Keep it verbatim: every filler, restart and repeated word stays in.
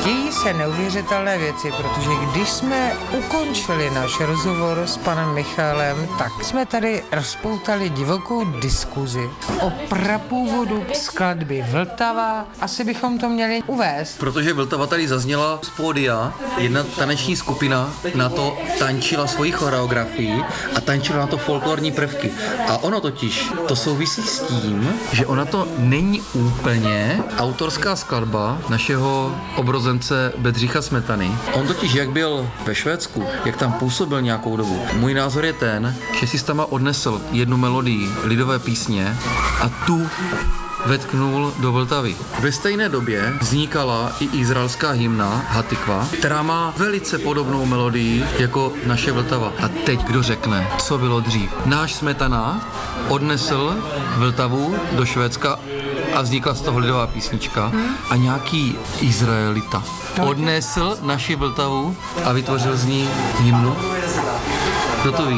dějí se neuvěřitelné věci, protože když jsme ukončili náš rozhovor s panem Michalem, tak jsme tady rozpoutali divokou diskuzi o prapůvodu skladby Vltava. Asi bychom to měli uvést. Protože Vltava tady zazněla z pódia, jedna taneční skupina na to tančila svoji choreografii a tančila na to folklorní prvky. A ono totiž, to souvisí s tím, že ona to není úplně autorská skladba našeho obrozence Bedřicha Smetany. On totiž, jak byl ve Švédsku, jak tam působil nějakou dobu, můj názor je ten, že si tam odnesl jednu melodii lidové písně a tu vetknul do Vltavy. Ve stejné době vznikala i izraelská hymna Hatikva, která má velice podobnou melodii jako naše Vltava. A teď kdo řekne, co bylo dřív? Náš Smetana odnesl Vltavu do Švédska a vznikla z toho lidová písnička a nějaký Izraelita odnesl naši Vltavu a vytvořil z ní hymnu. Kdo to ví?